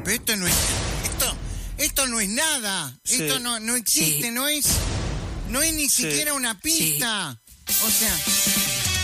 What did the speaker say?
pero esto no es... Esto no es nada. Sí. Esto no existe, Sí. no es ni siquiera una pista. O sea...